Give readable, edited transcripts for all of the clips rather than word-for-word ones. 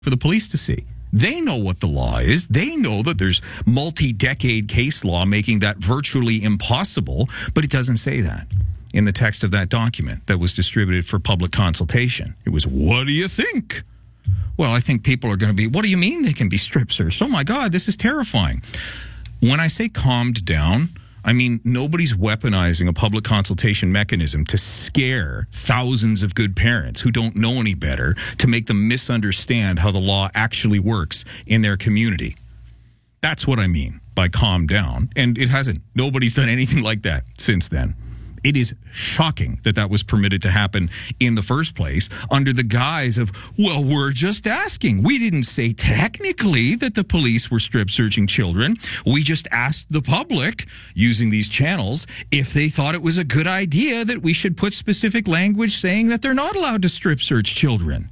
for the police to see. They know what the law is. They know that there's multi-decade case law making that virtually impossible, but it doesn't say that in the text of that document that was distributed for public consultation. It was, what do you think? Well, I think people are going to be, what do you mean they can be strip searched? Oh my God, this is terrifying. When I say calmed down, I mean, nobody's weaponizing a public consultation mechanism to scare thousands of good parents who don't know any better, to make them misunderstand how the law actually works in their community. That's what I mean by calm down. And it hasn't. Nobody's done anything like that since then. It is shocking that that was permitted to happen in the first place under the guise of, well, we're just asking. We didn't say technically that the police were strip searching children. We just asked the public using these channels if they thought it was a good idea that we should put specific language saying that they're not allowed to strip search children.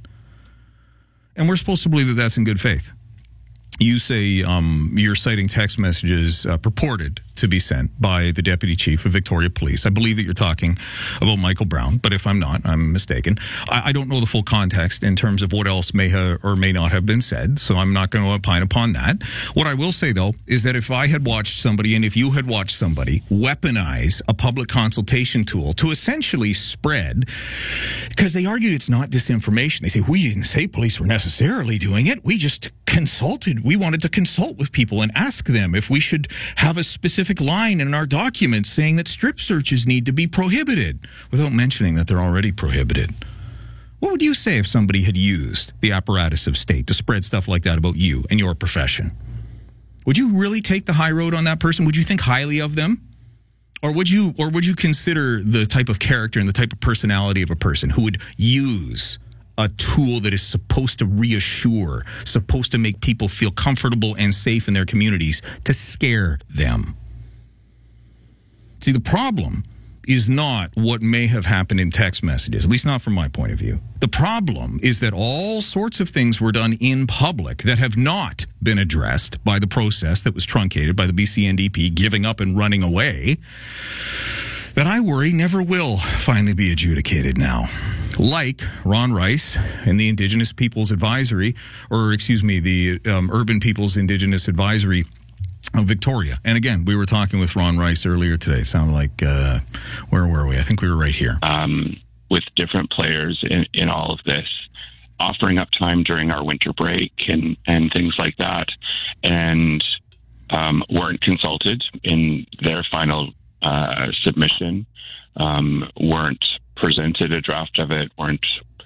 And we're supposed to believe that that's in good faith. You say you're citing text messages purported to be sent by the deputy chief of Victoria Police. I believe that you're talking about Michael Brown, but if I'm not, I'm mistaken. I don't know the full context in terms of what else may have or may not have been said, so I'm not going to opine upon that. What I will say, though, is that if I had watched somebody, and if you had watched somebody, weaponize a public consultation tool to essentially spread, because they argued it's not disinformation. They say, we didn't say police were necessarily doing it. We just consulted. We wanted to consult with people and ask them if we should have a specific line in our documents saying that strip searches need to be prohibited, without mentioning that they're already prohibited. What would you say if somebody had used the apparatus of state to spread stuff like that about you and your profession? Would you really take the high road on that person? Would you think highly of them? Or would you consider the type of character and the type of personality of a person who would use a tool that is supposed to reassure, supposed to make people feel comfortable and safe in their communities, to scare them? See, the problem is not what may have happened in text messages, at least not from my point of view. The problem is that all sorts of things were done in public that have not been addressed by the process that was truncated by the BC NDP giving up and running away, that I worry never will finally be adjudicated now. Like Ron Rice and the Indigenous Peoples Advisory, the Urban Peoples Indigenous Advisory of Victoria. And again, we were talking with Ron Rice earlier today. It sounded like, where were we? I think we were right here. With different players in all of this, offering up time during our winter break and things like that, and weren't consulted in their final submission, weren't presented a draft of it, weren't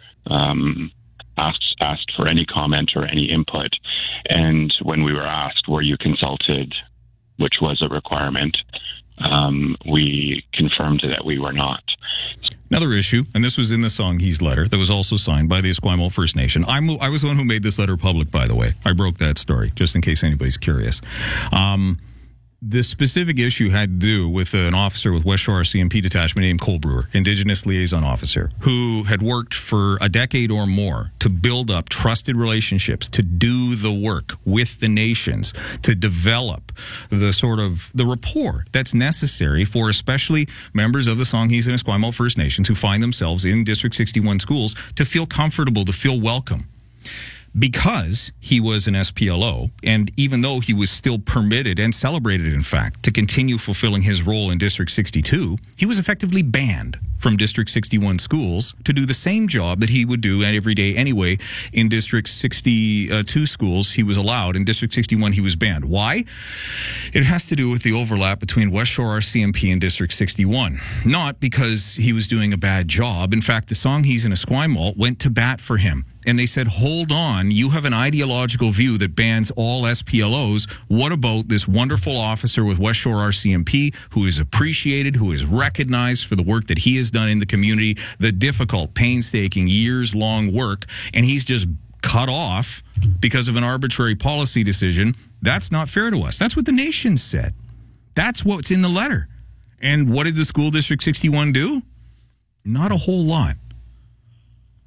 asked for any comment or any input. And when we were asked, were you consulted, which was a requirement, we confirmed that we were not. Another issue, and this was in the Songhees letter that was also signed by the Esquimalt First Nation. I was the one who made this letter public, by the way. I broke that story, just in case anybody's curious. This specific issue had to do with an officer with West Shore RCMP detachment named Cole Brewer, Indigenous Liaison Officer, who had worked for a decade or more to build up trusted relationships, to do the work with the nations, to develop the rapport that's necessary for especially members of the Songhees and Esquimalt First Nations who find themselves in District 61 schools to feel comfortable, to feel welcome. Because he was an SPLO, and even though he was still permitted and celebrated, in fact, to continue fulfilling his role in District 62, he was effectively banned from District 61 schools to do the same job that he would do every day anyway. In District 62 schools, he was allowed. In District 61, he was banned. Why? It has to do with the overlap between West Shore RCMP and District 61. Not because he was doing a bad job. In fact, the Songhees and Esquimalt went to bat for him. And they said, hold on, you have an ideological view that bans all SPLOs. What about this wonderful officer with West Shore RCMP who is appreciated, who is recognized for the work that he has done in the community, the difficult, painstaking, years-long work, and he's just cut off because of an arbitrary policy decision? That's not fair to us. That's what the nation said. That's what's in the letter. And what did the school District 61 do? Not a whole lot.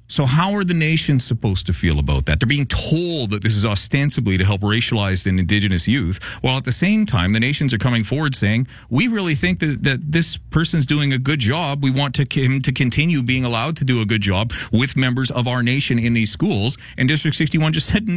So how are the nations supposed to feel about that? They're being told that this is ostensibly to help racialized and Indigenous youth, while at the same time, the nations are coming forward saying, we really think that this person's doing a good job. We want him to continue being allowed to do a good job with members of our nation in these schools. And District 61 just said,